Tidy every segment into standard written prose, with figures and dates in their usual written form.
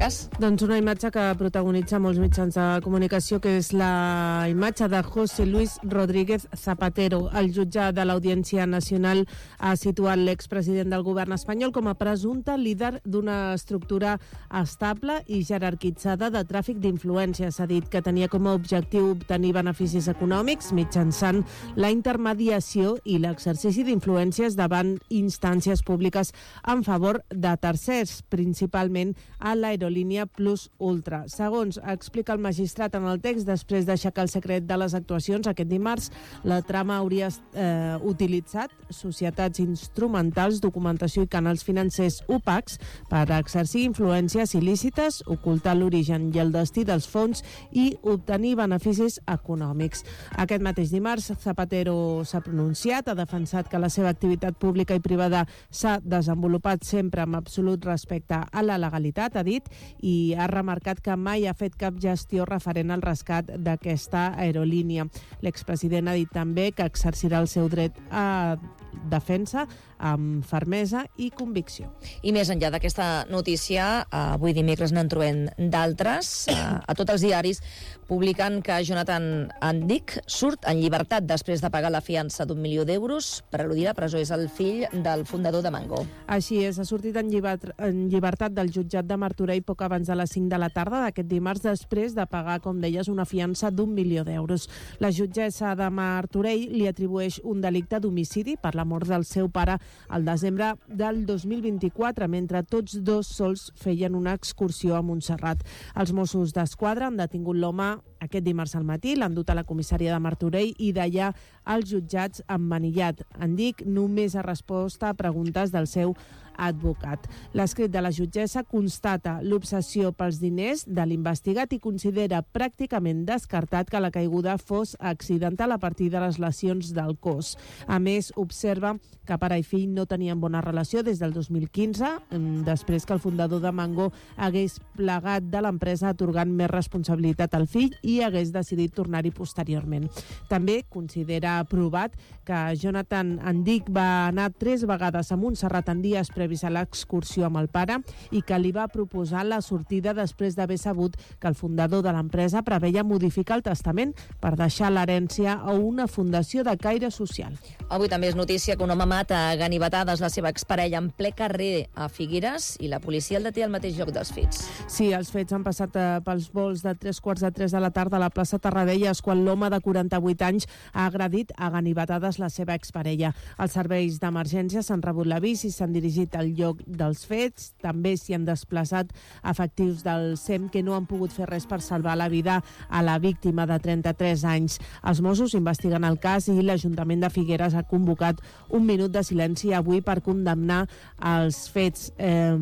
Algeciras. Doncs una imatge que protagonitza molts mitjans de comunicació, que és la imatge de José Luis Rodríguez Zapatero. El jutge de l'Audiència Nacional ha situat l'expresident del govern espanyol com a presumpte líder d'una estructura estable i jerarquitzada de tràfic d'influències. Ha dit que tenia com a objectiu obtenir beneficis econòmics mitjançant la intermediació i l'exercici d'influències davant instàncies públiques en favor de tercers, principalment a l'aerolínia Plus Ultra. Segons explica el magistrat en el text, després d'aixecar el secret de les actuacions aquest dimarts, la trama hauria utilitzat societats instrumentals, documentació i canals financers opacs per exercir influències il·lícites, ocultar l'origen i el destí dels fons i obtenir beneficis econòmics. Aquest mateix dimarts, Zapatero s'ha pronunciat, ha defensat que la seva activitat pública i privada s'ha desenvolupat sempre amb absolut respecte a la legalitat, ha dit, i ha remarcat que mai ha fet cap gestió referent al rescat d'aquesta aerolínia. L'expresident ha dit també que exercirà el seu dret a defensa amb fermesa i convicció. I més enllà d'aquesta notícia, avui dimecres n'en trobem d'altres. A tots els diaris publiquen que Jonathan Andic surt en llibertat després de pagar la fiança d'1 milió d'euros per eludir la presó. És el fill del fundador de Mango. Així és, ha sortit en llibertat del jutjat de Martorell poc abans de les 5 de la tarda d'aquest dimarts, després de pagar, com deies, una fiança d'1 milió d'euros. La jutgessa de Martorell li atribueix un delicte d'homicidi per la mort del seu pare al desembre del 2024, mentre tots dos sols feien una excursió a Montserrat. Els Mossos d'Esquadra han detingut l'home aquest dimarts al matí, l'han dut a la comissaria de Martorell i d'allà als jutjats emmanillat. Andic només ha respost a preguntes del seu advocat. L'escrit de la jutgessa constata l'obsessió pels diners de l'investigat i considera pràcticament descartat que la caiguda fos accidental a partir de les lesions del cos. A més, observa que pare i fill no tenien bona relació des del 2015, després que el fundador de Mango hagués plegat de l'empresa atorgant més responsabilitat al fill i hagués decidit tornar-hi posteriorment. També considera provat que Jonathan Andic va anar 3 vegades a Montserrat en dies previs a l'excursió amb el pare i que li va proposar la sortida després d'haver sabut que el fundador de l'empresa preveia modificar el testament per deixar l'herència a una fundació de caire social. Avui també és notícia que un home mata a ganivetades la seva exparella en ple carrer a Figueres i la policia el deté al mateix lloc dels fets. Sí, els fets han passat pels vols de 3:45 de la tarda a la plaça Tarradellas, quan l'home de 48 anys ha agredit a ganivetades la seva exparella. Els serveis d'emergència s'han rebut l'avís i s'han dirigit al lloc dels fets. També s'hi han desplaçat efectius del SEM que no han pogut fer res per salvar la vida a la víctima de 33 anys. Els Mossos investiguen el cas i l'Ajuntament de Figueres ha convocat un minut de silenci avui per condemnar els fets.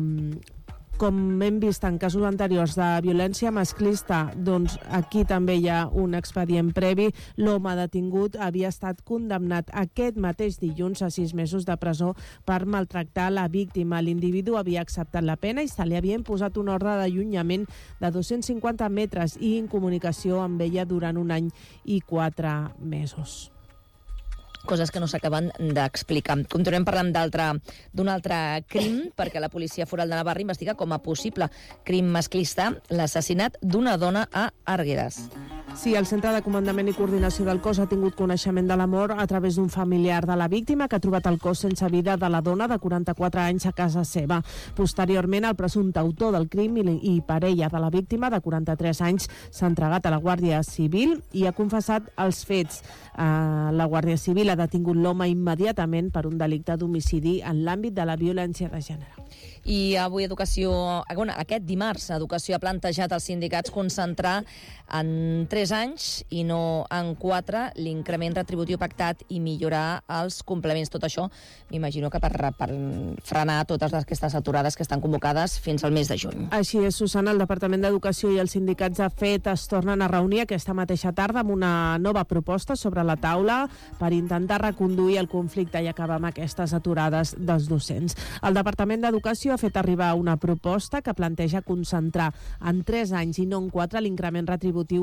Com hem vist en casos anteriors de violència masclista, doncs aquí també hi ha un expedient previ. L'home detingut havia estat condemnat aquest mateix dilluns a 6 mesos de presó per maltractar la víctima. L'individu havia acceptat la pena i se li havia imposat una ordre d'allunyament de 250 metres i incomunicació amb ella durant 1 any i 4 mesos. Coses que no s'acaben d'explicar. Continuem parlant d'un altre crim, perquè la policia foral de Navarra investiga com a possible crim masclista l'assassinat d'una dona a Arguedas. Sí, el Centre de Comandament i Coordinació del Cos ha tingut coneixement de la mort a través d'un familiar de la víctima que ha trobat el cos sense vida de la dona de 44 anys a casa seva. Posteriorment, el presumpte autor del crim i parella de la víctima de 43 anys s'ha entregat a la Guàrdia Civil i ha confessat els fets. La Guàrdia Civil ha detingut l'home immediatament per un delicte d'homicidi en l'àmbit de la violència de gènere. I avui aquest dimarts, Educació ha plantejat als sindicats concentrar en 3 anys i no en 4 l'increment retributiu pactat i millorar els complements. Tot això, m'imagino que per frenar totes aquestes aturades que estan convocades fins al mes de juny. Així és, Susana, el Departament d'Educació i els sindicats de FET es tornen a reunir aquesta mateixa tarda amb una nova proposta sobre la taula per intentar reconduir el conflicte i acabar amb aquestes aturades dels docents. El Departament d'Educació ha fet arribar una proposta que planteja concentrar en 3 anys i no en 4 l'increment retributiu inclòs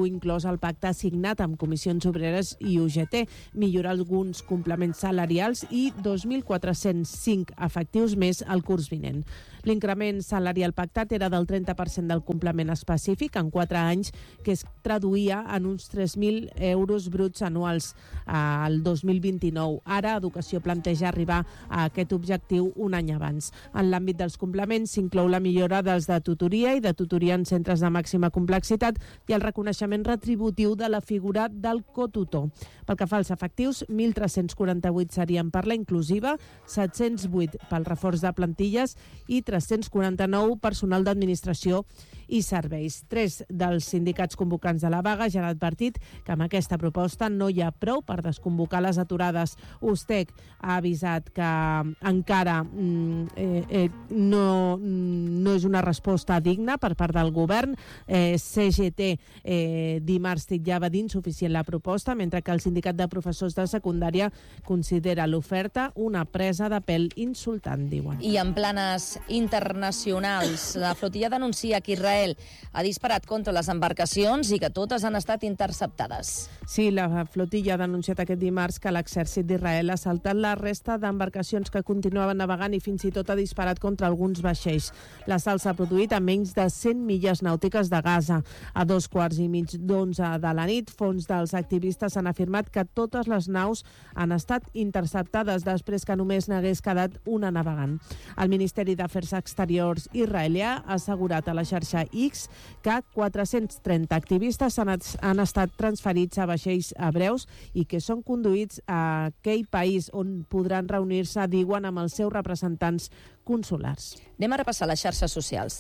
proposa el pacte signat amb Comissions Obreres i UGT, millorar alguns complements salarials i 2.405 efectius més al curs vinent. L'increment salarial pactat era del 30% del complement específic en 4 anys, que es traduïa en uns 3.000 euros bruts anuals al 2029. Ara, Educació planteja arribar a aquest objectiu un any abans. En l'àmbit dels complements s'inclou la millora dels de tutoria i de tutoria en centres de màxima complexitat i el reconeixement retributiu de la figura del cotutor. Pel que fa als efectius, 1.348 serien per la inclusiva, 708 pel reforç de plantilles i 349 personal d'administració i serveis. 3 dels sindicats convocants de la vaga ja han advertit que amb aquesta proposta no hi ha prou per desconvocar les aturades. USTEC ha avisat que encara no és una resposta digna per part del govern. CGT dimarts titllava d'insuficient la proposta, mentre que el sindicat de professors de secundària considera l'oferta una presa de pèl insultant, diuen. I en planes internacionals, la flotilla denuncia que Israel ha disparat contra les embarcacions i que totes han estat interceptades. Sí, la flotilla ha denunciat aquest dimarts que l'exèrcit d'Israel ha assaltat la resta d'embarcacions que continuaven navegant i fins i tot ha disparat contra alguns vaixells. L'assalt s'ha produït a menys de 100 milles nàutiques de Gaza. A 11:15 de la nit, fons dels activistes han afirmat que totes les naus han estat interceptades després que només n'hagués quedat una navegant. El Ministeri d'Afers Exteriors israelià ha assegurat a la xarxa X que 430 activistes han estat transferits a vaixells hebreus i que són conduïts a aquell país on podran reunir-se, diuen, amb els seus representants consulars. Anem a repassar les xarxes socials.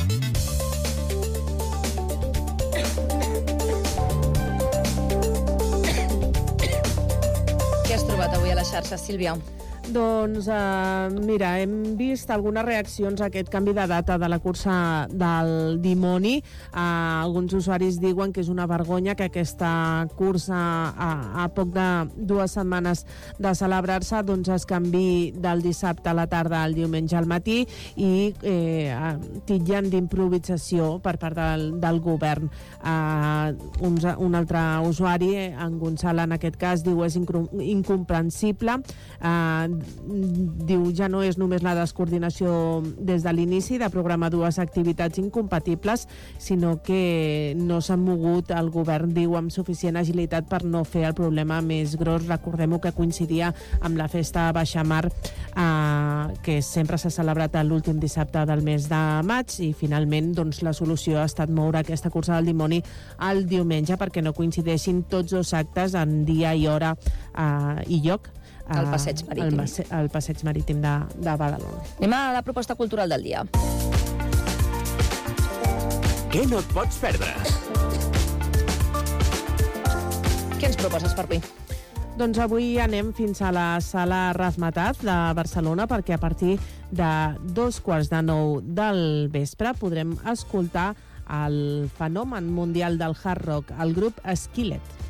Què has trobat avui a la xarxa, Sílvia? Doncs, mira, hem vist algunes reaccions a aquest canvi de data de la cursa del dimoni. Alguns usuaris diuen que és una vergonya que aquesta cursa, a poc de 2 setmanes de celebrar-se, doncs es canvi del dissabte a la tarda al diumenge al matí i titllen d'improvisació per part del govern. Un altre usuari, en Gonçal en aquest cas, diu és incomprensible. Diu ja no és només la descoordinació des de l'inici de programar 2 activitats incompatibles, sinó que no s'han mogut el govern, diu, amb suficient agilitat per no fer el problema més gros. Recordem-ho que coincidia amb la festa Baixamar, que sempre s'ha celebrat l'últim dissabte del mes de maig, i finalment doncs, la solució ha estat moure aquesta cursa del dimoni al diumenge perquè no coincideixin tots 2 actes en dia i hora i lloc. El passeig marítim. El passeig marítim de Badalona. Anem a la proposta cultural del dia. Què no et pots perdre? Què ens proposes per avui? Doncs avui anem fins a la Sala Razmataz de Barcelona perquè a partir de 8:45 del vespre podrem escoltar el fenomen mundial del hard rock, el grup Skillet.